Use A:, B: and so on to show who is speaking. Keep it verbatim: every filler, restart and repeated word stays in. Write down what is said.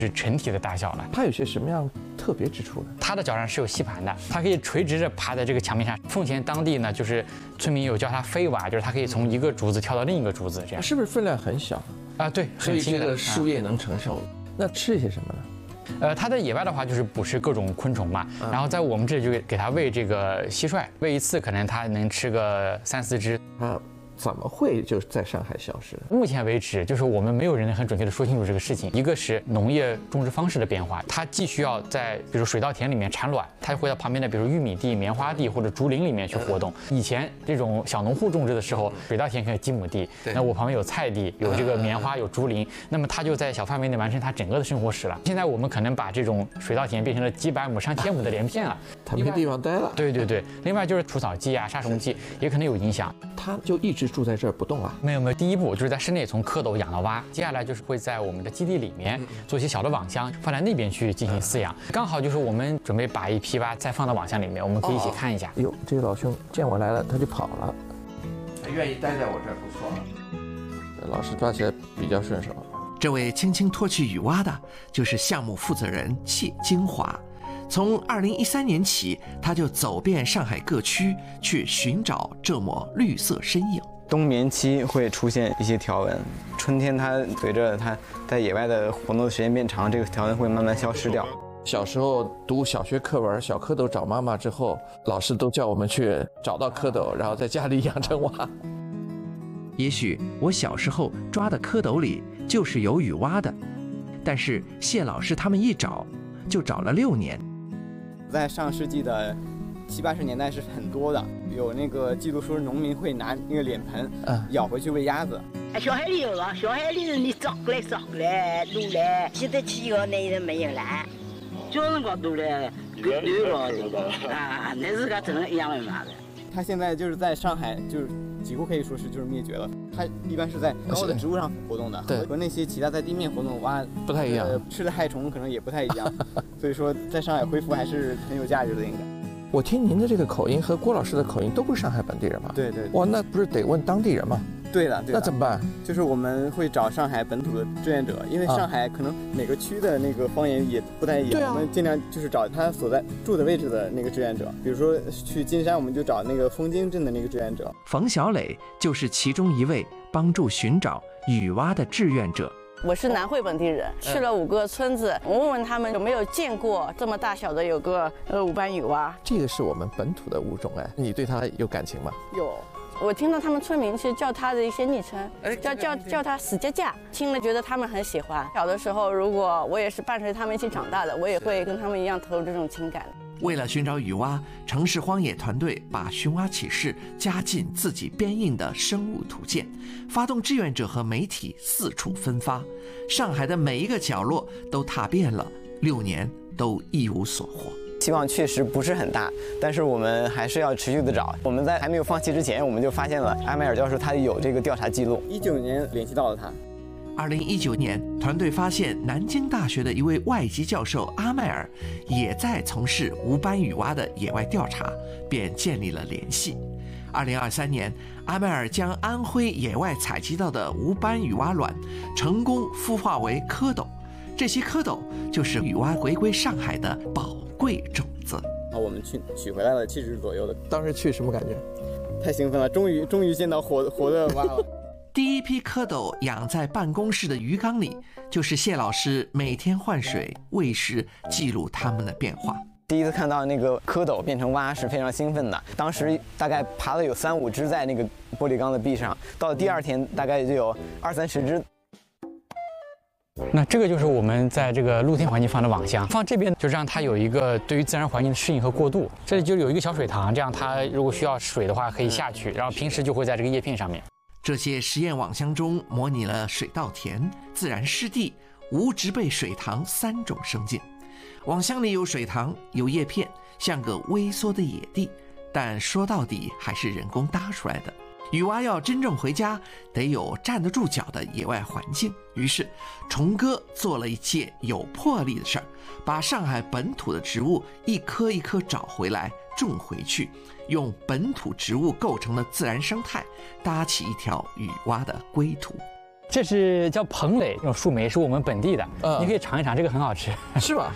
A: 是成体的大小了。
B: 它有些什么样特别之处呢？
A: 它的脚上是有吸盘的，它可以垂直着爬在这个墙壁上。奉贤当地呢，就是村民有叫它飞娃，就是它可以从一个竹子跳到另一个竹子，这样。
B: 是不是分量很小
A: 啊？对，
B: 所以这个树叶能承受。那吃些什么呢？
A: 呃，它在野外的话就是捕食各种昆虫嘛，然后在我们这里就给它喂这个蟋蟀，喂一次可能它能吃个三四只。
B: 啊。怎么会就在上海消失？
A: 目前为止，就是我们没有人能很准确的说清楚这个事情。一个是农业种植方式的变化，它既需要在比如水稻田里面产卵，它会到旁边的比如玉米地、棉花地或者竹林里面去活动。以前这种小农户种植的时候，水稻田可能几亩地，那我旁边有菜地，有这个棉花，有竹林，那么它就在小范围内完成它整个的生活史了。现在我们可能把这种水稻田变成了几百亩、上千亩的连片了，
B: 它没地方待了。
A: 对对对，另外就是除草剂啊、杀虫剂也可能有影响。
B: 它就一直住在这儿不动啊？
A: 没有没有，第一步就是在室内从蝌蚪养到蛙，接下来就是会在我们的基地里面做一些小的网箱，放在那边去进行饲养。刚好就是我们准备把一批蛙再放到网箱里面，我们可以一起看一下。
B: 哟，这个老兄见我来了，他就跑了，他愿意待在我这儿，不错。老师抓起来比较顺手。
C: 这位轻轻脱去雨蛙的，就是项目负责人谢金华。从二零一三年起，他就走遍上海各区，去寻找这抹绿色身影。
D: 冬眠期会出现一些条纹，春天它随着它在野外的活动的时间变长，这个条纹会慢慢消失掉。
B: 小时候读小学课文《小蝌蚪找妈妈》之后，老师都叫我们去找到蝌蚪，然后在家里养成蛙。
C: 也许我小时候抓的蝌蚪里就是有雨蛙的，但是谢老师他们一找就找了六年。
E: 在上世纪的七八十年代是很多的，有那个记录说农民会拿那个脸盆，嗯，舀回去喂鸭子。
F: 小海里有啊，小海里你找过来找过来撸来，现在企鹅那人没有了，叫人家撸来，对了这个啊，那是个真的一样的嘛的。
E: 它现在就是在上海，就是几乎可以说是就是灭绝了。它一般是在高的植物上活动的，对，和那些其他在地面活动的蛙
B: 不太一样，
E: 呃，吃的害虫可能也不太一样。所以说，在上海恢复还是很有价值的，应该。
B: 我听您的这个口音和郭老师的口音都不是上海本地人吗？
E: 对对。
B: 哇，那不是得问当地人吗？
E: 对的，对的。
B: 那怎么办？
E: 就是我们会找上海本土的志愿者，因为上海可能每个区的那个方言也不太一样，啊、我们尽量就是找他所在住的位置的那个志愿者。比如说去金山，我们就找那个枫泾镇的那个志愿者。
C: 冯小磊就是其中一位帮助寻找雨蛙的志愿者。
G: 我是南汇本地人，去了五个村子，我问问他们有没有见过这么大小的有个呃五斑雨蛙。
B: 这个是我们本土的物种哎，你对它有感情吗？
G: 有。我听到他们村民是叫他的一些昵称，叫叫叫他死架架，听了觉得他们很喜欢。小的时候，如果我也是伴随他们一起长大的，我也会跟他们一样投入这种情感。
C: 为了寻找雨蛙，城市荒野团队把寻蛙启事加进自己编印的生物图鉴，发动志愿者和媒体四处分发，上海的每一个角落都踏遍了，六年都一无所获。
D: 希望确实不是很大，但是我们还是要持续的找。我们在还没有放弃之前，我们就发现了埃迈尔教授他有这个调查记录。
E: 一九年联系到了他。
C: 二零一九年，团队发现南京大学的一位外籍教授阿迈尔也在从事无斑雨蛙的野外调查，便建立了联系。二零二三年，阿迈尔将安徽野外采集到的无斑雨蛙卵成功孵化为蝌蚪，这些蝌蚪就是雨蛙回归上海的宝贵种子。
E: 啊，我们去取回来了七只左右的。
B: 当时去什么感觉？
E: 太兴奋了，终于终于见到活活的蛙了。
C: 第一批蝌蚪养在办公室的鱼缸里，就是谢老师每天换水、喂食，记录它们的变化。
D: 第一次看到那个蝌蚪变成蛙是非常兴奋的，当时大概爬了有三五只在那个玻璃缸的壁上，到了第二天大概就有二三十只。
A: 那这个就是我们在这个露天环境放的网箱，放这边就让它有一个对于自然环境的适应和过渡。这里就有一个小水塘，这样它如果需要水的话可以下去，然后平时就会在这个叶片上面。
C: 这些实验网箱中模拟了水稻田、自然湿地、无植被水塘三种生境。网箱里有水塘，有叶片，像个微缩的野地，但说到底还是人工搭出来的。雨蛙要真正回家，得有站得住脚的野外环境。于是，虫哥做了一件有魄力的事儿，把上海本土的植物一棵一棵找回来，种回去，用本土植物构成的自然生态，搭起一条雨蛙的归途。
A: 这是叫蓬蕾，这种树莓是我们本地的，
B: 嗯
A: 你可以尝一尝，这个很好吃。
B: 是吧？